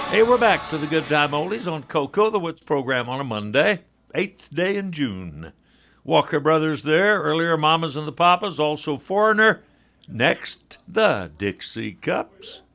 Hey, we're back to the Good Time Oldies on Coco, the Wits program on a Monday, 8th day in June. Walker Brothers there, earlier Mamas and the Papas, also Foreigner. Next, the Dixie Cups.